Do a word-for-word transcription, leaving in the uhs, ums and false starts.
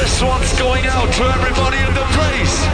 This one's going out to everybody in the place.